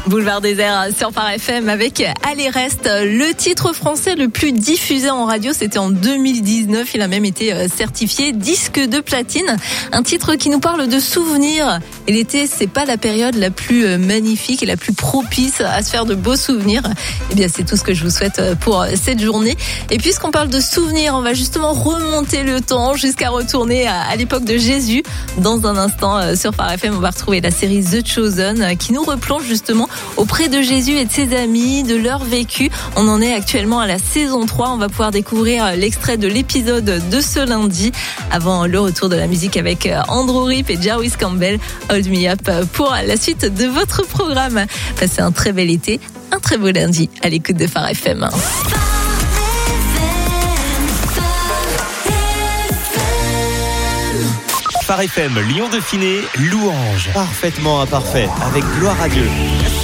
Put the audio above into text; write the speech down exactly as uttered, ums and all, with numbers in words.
Boulevard Désert sur Phare F M avec Allez Reste, le titre français le plus diffusé en radio, c'était en deux mille dix-neuf, il a même été certifié disque de platine, un titre qui nous parle de souvenirs. Et l'été, c'est pas la période la plus magnifique et la plus propice à se faire de beaux souvenirs. Eh bien, c'est tout ce que je vous souhaite pour cette journée. Et puisqu'on parle de souvenirs, on va justement remonter le temps jusqu'à retourner à, à l'époque de Jésus. Dans un instant, sur Phare F M, on va retrouver la série The Chosen qui nous replonge justement auprès de Jésus et de ses amis, de leur vécu. On en est actuellement à la saison trois. On va pouvoir découvrir l'extrait de l'épisode de ce lundi avant le retour de la musique avec Andrew Rip et Jarvis Campbell. Hold Me Up pour la suite de votre programme. Passez un très bel été, un très beau lundi à l'écoute de Phare F M. Phare F M, Lyon Dauphiné, Louange. Parfaitement imparfait, avec gloire à Dieu.